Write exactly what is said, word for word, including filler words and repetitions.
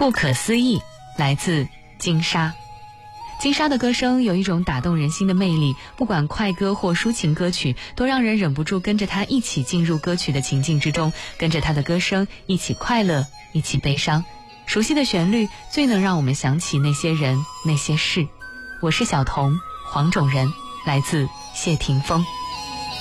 不可思议，来自金莎。金莎的歌声有一种打动人心的魅力，不管快歌或抒情歌曲，都让人忍不住跟着她一起进入歌曲的情境之中，跟着她的歌声一起快乐，一起悲伤。熟悉的旋律最能让我们想起那些人那些事。我是小童，黄种人，来自谢霆锋。